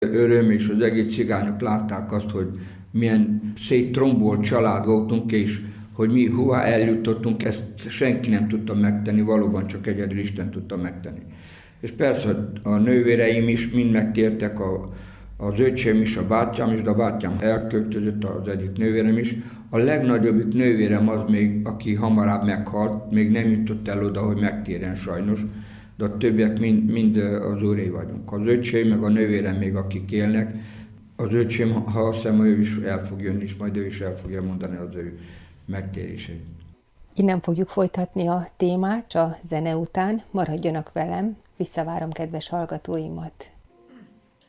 Öröm, és az egész cigányok látták azt, hogy milyen széttrombolt család voltunk, és hogy mi hová eljutottunk, ezt senki nem tudta megtenni, valóban csak egyedül Isten tudta megtenni. És persze a nővéreim is mind megtértek, az öcsém is, a bátyám is, de a bátyám elköltözött, az egyik nővérem is. A legnagyobbik nővérem az még, aki hamarabb meghalt, még nem jutott el oda, hogy megtérjen sajnos, de a többiek mind az úré vagyunk. Az öcsém, meg a nővérem még akik élnek, az öcsém, ha azt hiszem, ő is el fog jönni, és majd ő is el fogja mondani az ő megtérését. Innen fogjuk folytatni a témát a zene után. Maradjanak velem, visszavárom kedves hallgatóimat.